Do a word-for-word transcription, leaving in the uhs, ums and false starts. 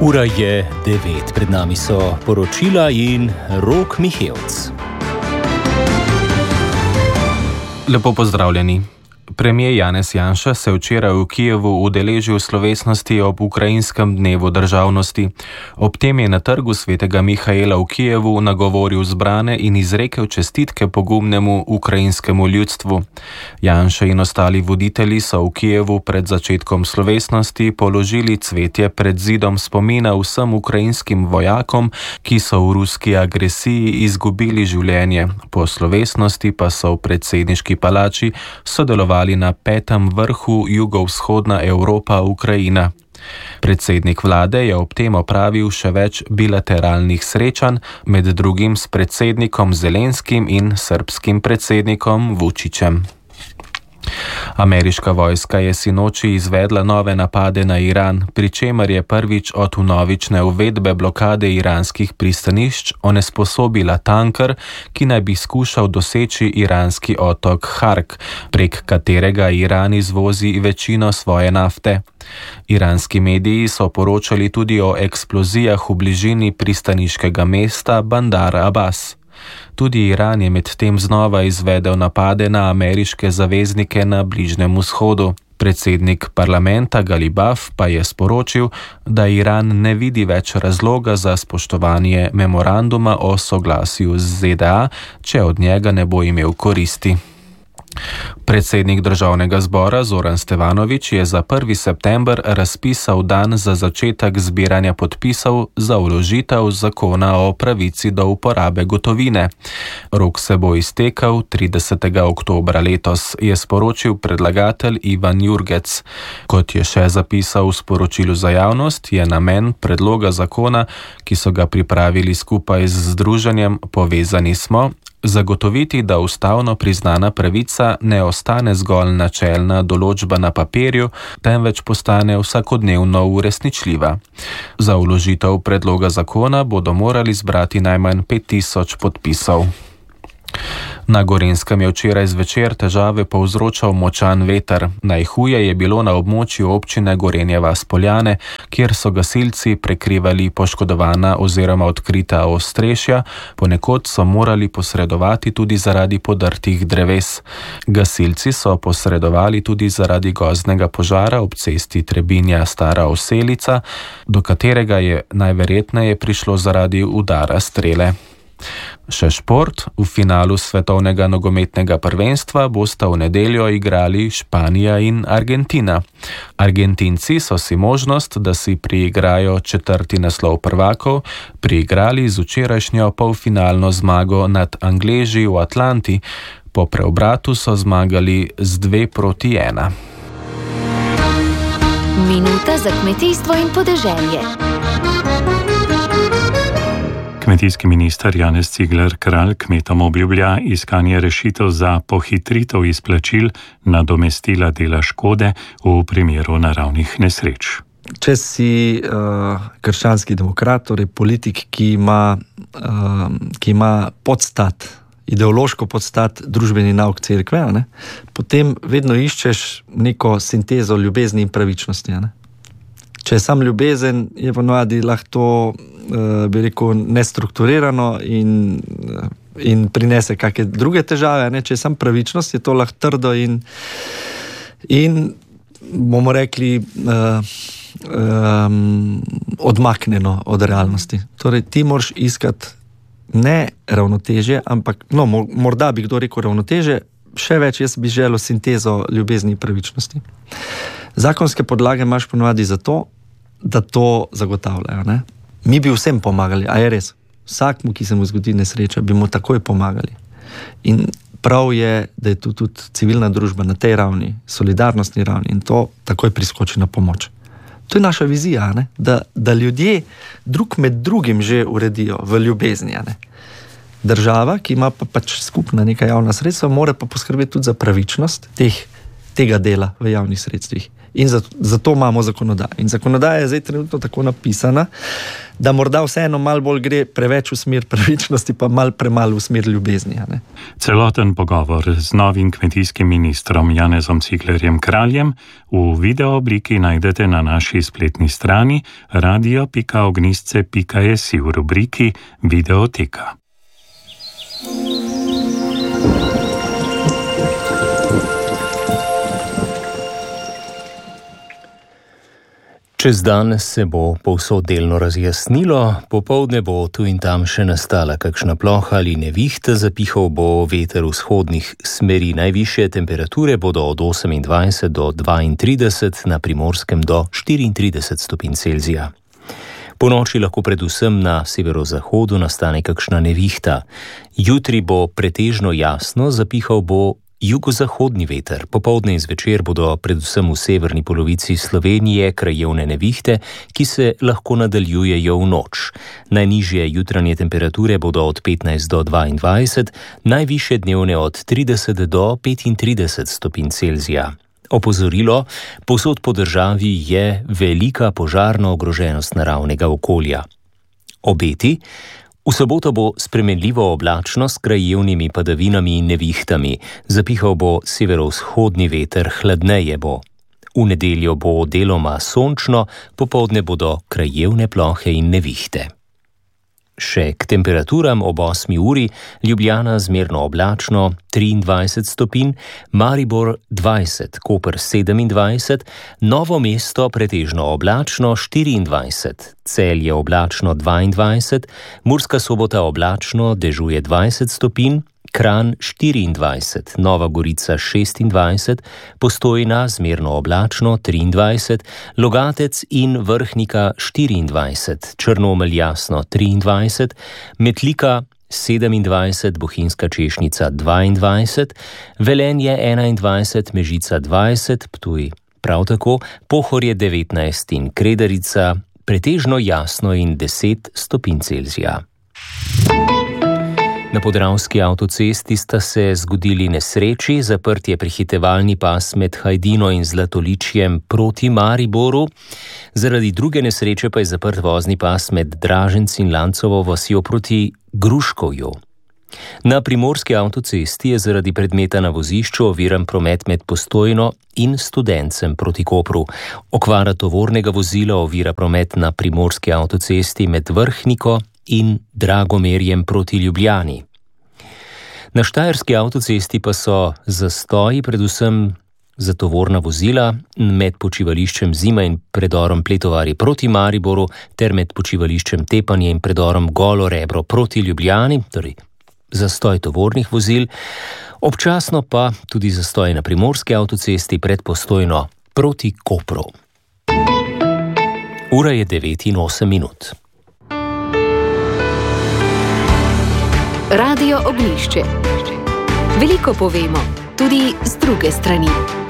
Ura je devet, pred nami so poročila in Rok Mihevc. Lepo pozdravljeni. Premier Janez Janša se včeraj v Kijevu udeležil slovesnosti ob ukrajinskem dnevu državnosti. Ob tem je na trgu svetega Mihaela v Kijevu nagovoril zbrane in izrekel čestitke pogumnemu ukrajinskemu ljudstvu. Janša in ostali voditelji so v Kijevu pred začetkom slovesnosti položili cvetje pred zidom spomina vsem ukrajinskim vojakom, ki so v ruski agresiji izgubili življenje. Po slovesnosti pa so v predsedniški palači sodelovali na petem vrhu jugovzhodna Evropa-Ukrajina. Predsednik vlade je ob tem opravil še več bilateralnih srečanj, med drugim s predsednikom Zelenskim in srbskim predsednikom Vučićem. Ameriška vojska je sinoči izvedla nove napade na Iran, pri čemer je prvič od vnovične uvedbe blokade iranskih pristanišč onesposobila tanker, ki naj bi skušal doseči iranski otok Hark, prek katerega Iran izvozi večino svoje nafte. Iranski mediji so poročali tudi o eksplozijah v bližini pristaniškega mesta Bandar Abbas. Tudi Iran je medtem znova izvedel napade na ameriške zaveznike na Bližnjem vzhodu. Predsednik parlamenta Galibaf pa je sporočil, da Iran ne vidi več razloga za spoštovanje memoranduma o soglasju z ZDA, če od njega ne bo imel koristi. Predsednik državnega zbora Zoran Stevanović je za prvi september razpisal dan za začetek zbiranja podpisov za vložitev zakona o pravici do uporabe gotovine. Rok se bo iztekel tridesetega oktobra letos, je sporočil predlagatelj Ivan Jurgec. Kot je še zapisal v sporočilu za javnost, je namen predloga zakona, ki so ga pripravili skupaj z združenjem Povezani smo, zagotoviti, da ustavno priznana pravica ne ostane zgolj načelna določba na papirju, temveč postane vsakodnevno uresničljiva. Za vložitev predloga zakona bodo morali zbrati najmanj pet tisoč podpisov. Na Gorenjskem je včeraj zvečer težave povzročal močan veter. Najhuje je bilo na območju občine Gorenje vas Poljane, kjer so gasilci prekrivali poškodovana oziroma odkrita ostrešja, ponekod so morali posredovati tudi zaradi podrtih dreves. Gasilci so posredovali tudi zaradi gozdnega požara ob cesti Trebinja Stara Oselica, do katerega je najverjetneje prišlo zaradi udara strele. Še šport. V finalu svetovnega nogometnega prvenstva bosta v nedeljo igrali Španija in Argentina. Argentinci so si možnost, da si priigrajo četrti naslov prvakov, priigrali z včerajšnjo polfinalno zmago nad Angleži v Atlanti. Po preobratu so zmagali z dve proti ena. Minuta za kmetijstvo in podeželje. Kmetijski minister Janez Cigler Kralj kmetom obljublja iskanje rešitev za pohitritev izplačil nadomestila dela škode v primeru naravnih nesreč. Če si uh, krščanski demokrat, torej politik, ki ima, uh, ki ima podstat, ideološko podstat družbeni nauk cerkve, ne, potem vedno iščeš neko sintezo ljubezni in pravičnosti. Ne. Če je sam ljubezen, je ponovadi lahko, uh, bi rekel, nestrukturirano in, in prinese kakšne druge težave. Ne? Če je sam pravičnost, je to lahko trdo in, in bomo rekli, uh, um, odmaknjeno od realnosti. Torej, ti moraš iskati ne ravnotežje, ampak, no, morda bi kdo rekel ravnotežje, še več jaz bi želel sintezo ljubezni in pravičnosti. Zakonske podlage imaš ponovadi za to, da to zagotavljajo. Ne? Mi bi vsem pomagali, a je res. Vsakmu, ki se mu zgodi nesreča, bi mu takoj pomagali. In prav je, da je tu tudi civilna družba na tej ravni, solidarnostni ravni in to takoj priskoči na pomoč. To je naša vizija, ne? Da, da ljudje drug med drugim že uredijo v ljubezni. Ne? Država, ki ima pa pač skupna neka javna sredstva, mora pa poskrbeti tudi za pravičnost teh, tega dela v javnih sredstvih. In zato, zato imamo zakonodajo. In zakonodaja je zdaj trenutno tako napisana, da morda vseeno malo bolj gre preveč v smer pravičnosti, pa malo premalo v smer ljubezni. Ne? Celoten pogovor z novim kmetijskim ministrom Janezom Ciglerjem Kraljem v video obliki najdete na naši spletni strani radio pika ognjišče pika es v rubriki Videoteka. Čez dan se bo povsod delno razjasnilo, popoldne bo tu in tam še nastala kakšna ploha ali nevihta, zapihal bo veter vzhodnih smeri. Najvišje temperature bodo od osemindvajset do dvaintrideset, na Primorskem do štiriintrideset stopinj Celzija. Po noči lahko predvsem na severozahodu nastane kakšna nevihta. Jutri bo pretežno jasno, zapihal bo jugozahodni veter. Popoldne in zvečer bodo predvsem v severni polovici Slovenije krajevne nevihte, ki se lahko nadaljujejo v noč. Najnižje jutranje temperature bodo od petnajst do dvaindvajset, najvišje dnevne od trideset do petintrideset stopinj Celzija. Opozorilo, povsod po državi je velika požarna ogroženost naravnega okolja. Obeti. V soboto bo spremenljivo oblačno s krajevnimi padavinami in nevihtami. Zapihal bo severovzhodni veter, hladneje bo. V nedeljo bo deloma sončno, popoldne bodo krajevne plohe in nevihte. Še k temperaturam ob osmi uri, Ljubljana zmerno oblačno triindvajset stopinj, Maribor dvajset, Koper sedemindvajset, Novo mesto pretežno oblačno štiriindvajset, Celje oblačno dvaindvajset, Murska Sobota oblačno, dežuje dvajset stopinj, Kranj štiriindvajset, Nova Gorica šestindvajset, Postojna zmerno oblačno triindvajset, Logatec in Vrhnika štiriindvajset, Črnomelj jasno triindvajset, Metlika sedemindvajset, Bohinjska Češnica dvaindvajset, Velenje enaindvajset, Mežica dvajset, Ptuj prav tako, Pohorje devetnajst in Kredarica pretežno jasno in deset stopinj Celzija. Na Podravski avtocesti sta se zgodili nesreči, zaprt je prehitevalni pas med Hajdino in Zlatoličjem proti Mariboru. Zaradi druge nesreče pa je zaprt vozni pas med Draženci in Lancovo vasjo proti Gruškovju. Na Primorski avtocesti je zaradi predmeta na vozišču oviran promet med Postojno in Studencem proti Kopru. Okvara tovornega vozila ovira promet na Primorski avtocesti med Vrhniko in Dragomerjem proti Ljubljani. Na Štajerski avtocesti pa so zastoji predvsem za tovorna vozila med počivališčem Zima in predorom Pletovari proti Mariboru ter med počivališčem Tepanje in predorom Golo Rebro proti Ljubljani, torej zastoj tovornih vozil, občasno pa tudi zastoj na Primorski avtocesti pred Postojno proti Kopru. Ura je devet in osem minut. Radio Ognjišče. Veliko povemo, tudi z druge strani.